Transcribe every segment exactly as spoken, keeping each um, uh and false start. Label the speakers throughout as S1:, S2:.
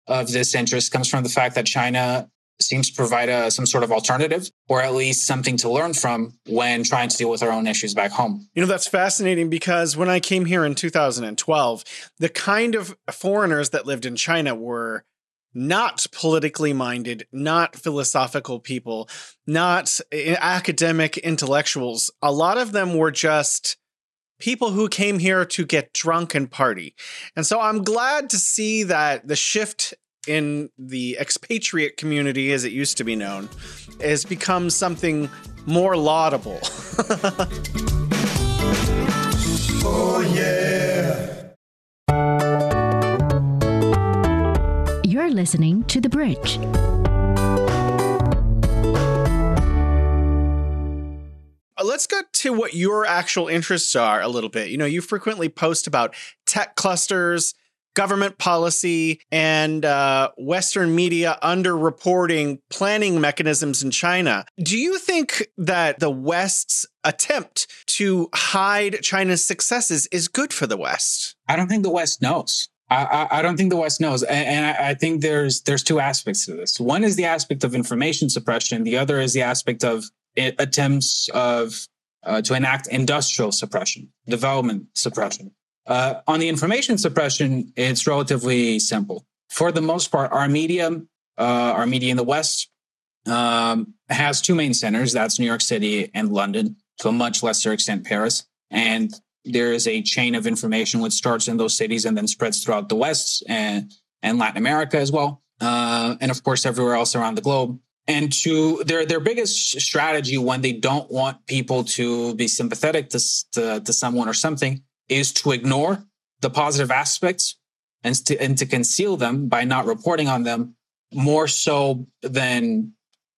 S1: of this interest comes from the fact that China seems to provide a, some sort of alternative, or at least something to learn from when trying to deal with our own issues back home.
S2: You know, that's fascinating because when I came here in two thousand twelve, the kind of foreigners that lived in China were not politically minded, not philosophical people, not academic intellectuals. A lot of them were just people who came here to get drunk and party. And so I'm glad to see that the shift in the expatriate community, as it used to be known, has become something more laudable.
S3: Oh, yeah.
S4: You're listening to The Bridge.
S2: Let's get to what your actual interests are a little bit. You know, you frequently post about tech clusters, government policy, and uh, Western media underreporting planning mechanisms in China. Do you think that the West's attempt to hide China's successes is good for the West?
S1: I don't think the West knows. I, I, I don't think the West knows. And, and I, I think there's there's two aspects to this. One is the aspect of information suppression. The other is the aspect of it, attempts of uh, to enact industrial suppression, development suppression. Uh, on the information suppression, it's relatively simple. For the most part, our media, uh, our media in the West, um, has two main centers. That's New York City and London, to a much lesser extent, Paris. And there is a chain of information which starts in those cities and then spreads throughout the West and, and Latin America as well. Uh, and of course, everywhere else around the globe. And to their their biggest strategy when they don't want people to be sympathetic to, to, to someone or something is to ignore the positive aspects and to, and to conceal them by not reporting on them, more so than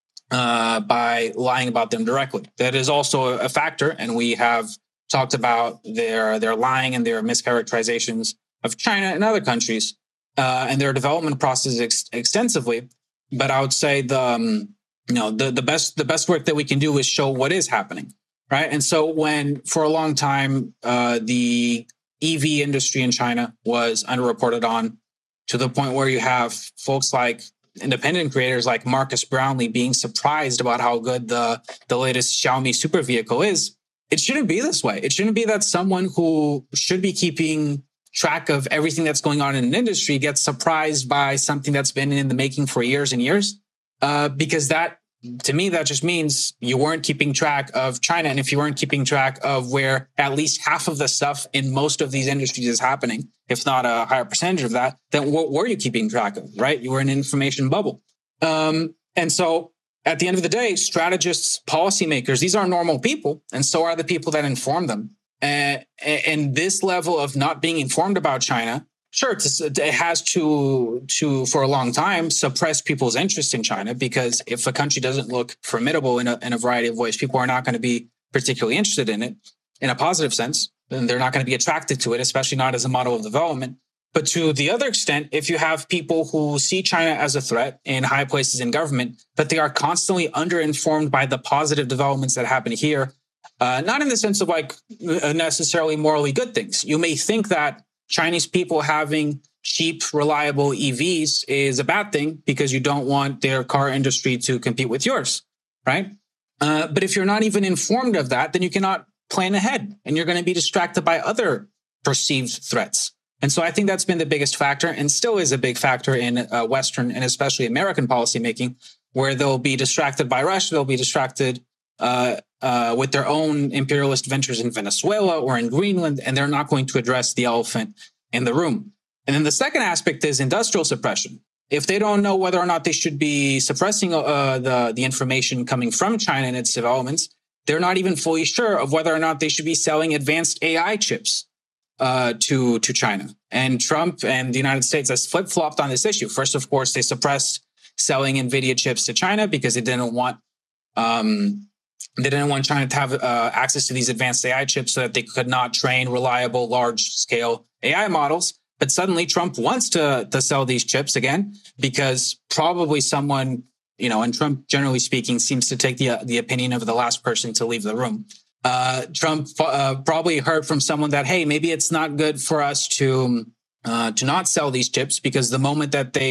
S1: uh, by lying about them directly. That is also a factor, and we have talked about their their lying and their mischaracterizations of China and other countries uh, and their development process ex- extensively. But I would say the um, you know the the best the best work that we can do is show what is happening. Right. And so when for a long time, uh, the E V industry in China was underreported on, to the point where you have folks like independent creators like Marcus Brownlee being surprised about how good the, the latest Xiaomi super vehicle is. It shouldn't be this way. It shouldn't be that someone who should be keeping track of everything that's going on in an industry gets surprised by something that's been in the making for years and years, uh, because that, to me, that just means you weren't keeping track of China. And if you weren't keeping track of where at least half of the stuff in most of these industries is happening, if not a higher percentage of that, then what were you keeping track of, right? You were in an information bubble. Um, and so at the end of the day, strategists, policymakers, these are normal people. And so are the people that inform them. And, and this level of not being informed about China, sure, it has to, to, for a long time, suppress people's interest in China, because if a country doesn't look formidable in a, in a variety of ways, people are not going to be particularly interested in it in a positive sense. Then they're not going to be attracted to it, especially not as a model of development. But to the other extent, if you have people who see China as a threat in high places in government, but they are constantly underinformed by the positive developments that happen here, uh, not in the sense of like necessarily morally good things. You may think that Chinese people having cheap, reliable E Vs is a bad thing because you don't want their car industry to compete with yours, right? Uh, but if you're not even informed of that, then you cannot plan ahead and you're going to be distracted by other perceived threats. And so I think that's been the biggest factor and still is a big factor in uh, Western and especially American policymaking, where they'll be distracted by Russia, they'll be distracted uh, uh, with their own imperialist ventures in Venezuela or in Greenland, and they're not going to address the elephant in the room. And then the second aspect is industrial suppression. If they don't know whether or not they should be suppressing uh, the, the information coming from China and its developments, they're not even fully sure of whether or not they should be selling advanced A I chips uh, to, to China. And Trump and the United States has flip-flopped on this issue. First, of course, they suppressed selling NVIDIA chips to China because they didn't want um, they didn't want China to have uh, access to these advanced A I chips so that they could not train reliable, large-scale A I models. But suddenly Trump wants to, to sell these chips again because probably someone, you know, and Trump, generally speaking, seems to take the, the opinion of the last person to leave the room. Uh, Trump uh, probably heard from someone that, hey, maybe it's not good for us to uh, to not sell these chips because the moment that they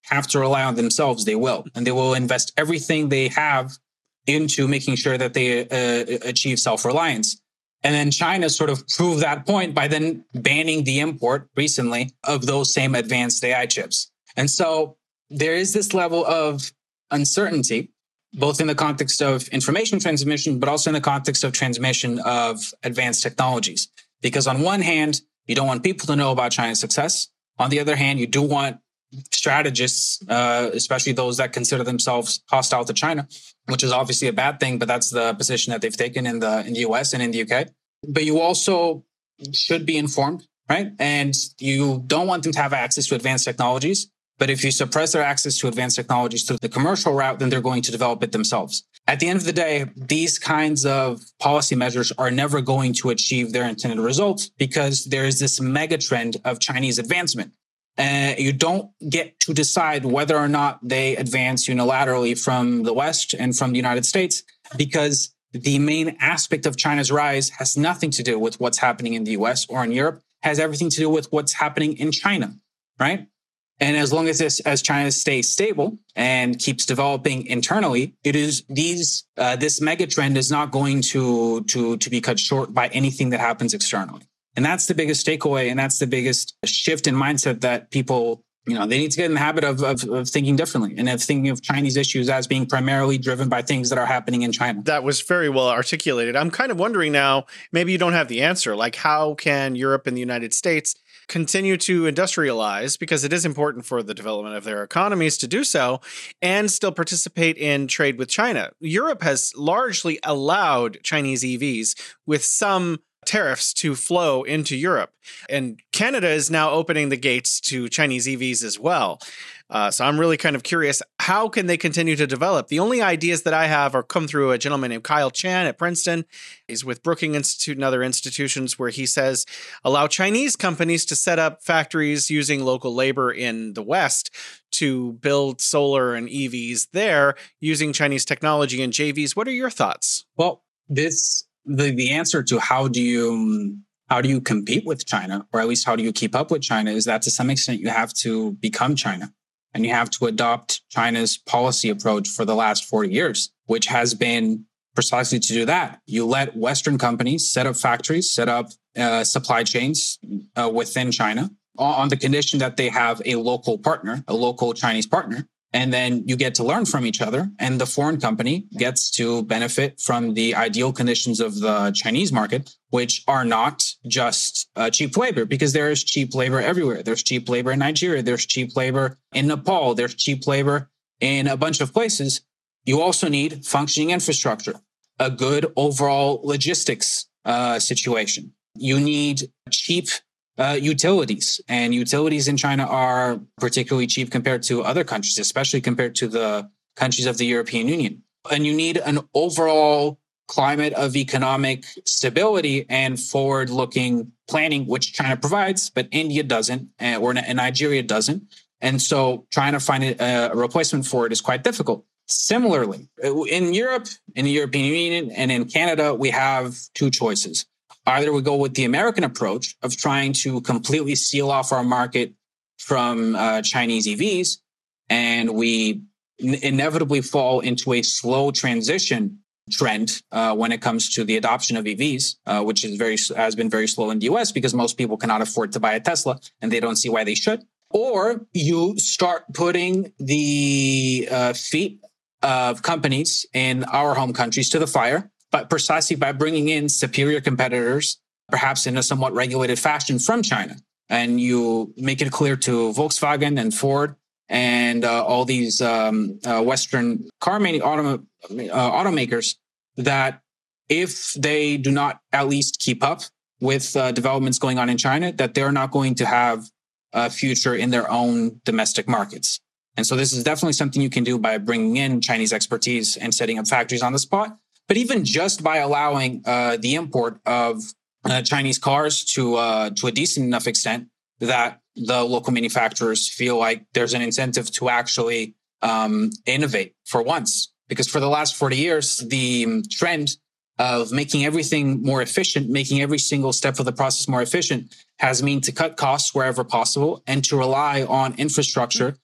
S1: have to rely on themselves, they will. And they will invest everything they have into making sure that they uh, achieve self-reliance. And then China sort of proved that point by then banning the import recently of those same advanced A I chips. And so there is this level of uncertainty, both in the context of information transmission, but also in the context of transmission of advanced technologies. Because on one hand, you don't want people to know about China's success. On the other hand, you do want strategists, uh, especially those that consider themselves hostile to China, which is obviously a bad thing, but that's the position that they've taken in the in the U S and in the U K. But you also should be informed, right? And you don't want them to have access to advanced technologies. But if you suppress their access to advanced technologies through the commercial route, then they're going to develop it themselves. At the end of the day, these kinds of policy measures are never going to achieve their intended results because there is this mega trend of Chinese advancement. Uh, you don't get to decide whether or not they advance unilaterally from the West and from the United States, because the main aspect of China's rise has nothing to do with what's happening in the U S or in Europe, has everything to do with what's happening in China, right? And as long as this, as China stays stable and keeps developing internally, it is these uh, this mega trend is not going to to to be cut short by anything that happens externally. And that's the biggest takeaway, and that's the biggest shift in mindset that people, you know, they need to get in the habit of, of, of thinking differently and of thinking of Chinese issues as being primarily driven by things that are happening in China.
S2: That was very well articulated. I'm kind of wondering now, maybe you don't have the answer, like how can Europe and the United States continue to industrialize, because it is important for the development of their economies to do so, and still participate in trade with China? Europe has largely allowed Chinese E Vs with some tariffs to flow into Europe. And Canada is now opening the gates to Chinese E Vs as well. Uh, so I'm really kind of curious, how can they continue to develop? The only ideas that I have are come through a gentleman named Kyle Chan at Princeton. He's with Brookings Institute and other institutions, where he says, allow Chinese companies to set up factories using local labor in the West to build solar and E Vs there using Chinese technology and J Vs. What are your thoughts?
S1: Well, this the the answer to how do you how do you compete with China, or at least how do you keep up with China, is that to some extent you have to become China. And you have to adopt China's policy approach for the last forty years, which has been precisely to do that. You let Western companies set up factories, set up uh, supply chains uh, within China on the condition that they have a local partner, a local Chinese partner. And then you get to learn from each other. And the foreign company gets to benefit from the ideal conditions of the Chinese market, which are not just uh, cheap labor, because there is cheap labor everywhere. There's cheap labor in Nigeria. There's cheap labor in Nepal. There's cheap labor in a bunch of places. You also need functioning infrastructure, a good overall logistics uh, situation. You need cheap Uh, utilities, and utilities in China are particularly cheap compared to other countries, especially compared to the countries of the European Union. And you need an overall climate of economic stability and forward-looking planning, which China provides, but India doesn't, uh, or Nigeria doesn't. And so trying to find a, a replacement for it is quite difficult. Similarly, in Europe, in the European Union, and in Canada, we have two choices. Either we go with the American approach of trying to completely seal off our market from uh, Chinese E Vs, and we n- inevitably fall into a slow transition trend uh, when it comes to the adoption of E Vs, uh, which is very has been very slow in the U S because most people cannot afford to buy a Tesla, and they don't see why they should. Or you start putting the uh, feet of companies in our home countries to the fire, but precisely by bringing in superior competitors, perhaps in a somewhat regulated fashion from China. And you make it clear to Volkswagen and Ford and uh, all these um, uh, Western car manu- auto- uh, automakers that if they do not at least keep up with uh, developments going on in China, that they're not going to have a future in their own domestic markets. And so this is definitely something you can do by bringing in Chinese expertise and setting up factories on the spot. But even just by allowing uh, the import of uh, Chinese cars to uh, to a decent enough extent that the local manufacturers feel like there's an incentive to actually um, innovate for once. Because for the last forty years, the trend of making everything more efficient, making every single step of the process more efficient, has meant to cut costs wherever possible and to rely on infrastructure